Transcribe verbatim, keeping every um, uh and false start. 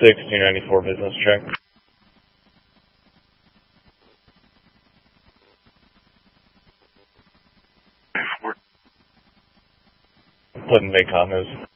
six two ninety-four business check. Putting Vacom is.